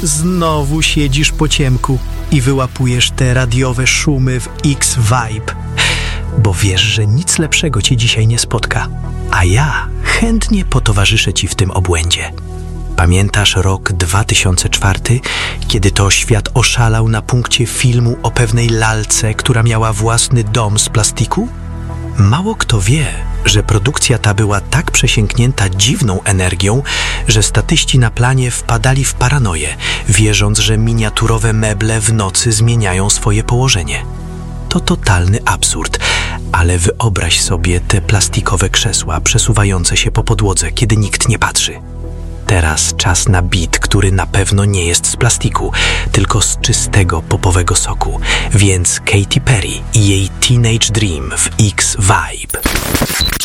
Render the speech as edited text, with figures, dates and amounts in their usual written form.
Znowu siedzisz po ciemku i wyłapujesz te radiowe szumy w X-Vibe, bo wiesz, że nic lepszego cię dzisiaj nie spotka, a ja chętnie potowarzyszę ci w tym obłędzie. Pamiętasz rok 2004, kiedy to świat oszalał na punkcie filmu o pewnej lalce, która miała własny dom z plastiku? Mało kto wie, że produkcja ta była tak przesięknięta dziwną energią, że statyści na planie wpadali w paranoję, wierząc, że miniaturowe meble w nocy zmieniają swoje położenie. To totalny absurd, ale wyobraź sobie te plastikowe krzesła przesuwające się po podłodze, kiedy nikt nie patrzy. Teraz czas na beat, który na pewno nie jest z plastiku, tylko z czystego popowego soku. Więc Katy Perry i jej Teenage Dream w X-Vibe.